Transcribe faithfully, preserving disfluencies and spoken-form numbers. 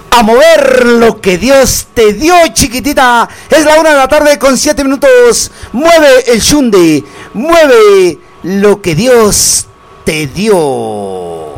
a mover lo que Dios te dio, chiquitita. Es la una de la tarde con siete minutos. Mueve el shunde, mueve lo que Dios te dio.